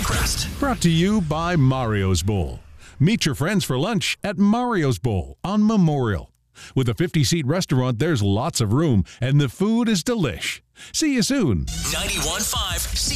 Crest. Brought to you by Mario's Bowl. Meet your friends for lunch at Mario's Bowl on Memorial. With a 50-seat restaurant, there's lots of room, and the food is delish. See you soon. 91.5